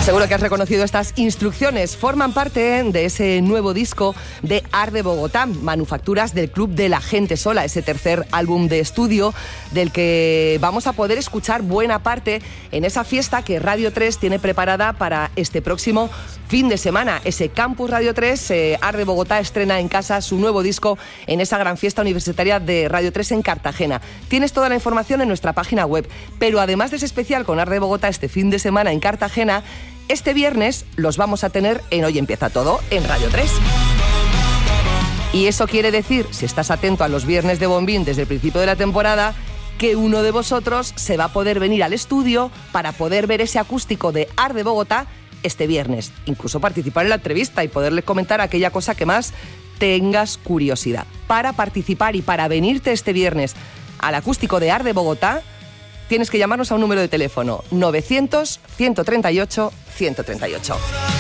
Seguro que has reconocido estas instrucciones. Forman parte de ese nuevo disco de Art de Bogotá, Manufacturas del Club de la Gente Sola, ese tercer álbum de estudio del que vamos a poder escuchar buena parte en esa fiesta que Radio 3 tiene preparada para este próximo fin de semana. Ese Campus Radio 3, Art de Bogotá estrena en casa su nuevo disco en esa gran fiesta universitaria de Radio 3 en Cartagena. Tienes toda la información en nuestra página web, pero además de ese especial con Art de Bogotá este fin de semana en Cartagena, este viernes los vamos a tener en Hoy Empieza Todo en Radio 3. Y eso quiere decir, si estás atento a los viernes de Bombín desde el principio de la temporada, que uno de vosotros se va a poder venir al estudio para poder ver ese acústico de Art de Bogotá este viernes. Incluso participar en la entrevista y poderles comentar aquella cosa que más tengas curiosidad. Para participar y para venirte este viernes al acústico de Art de Bogotá, tienes que llamarnos a un número de teléfono 900 138 138.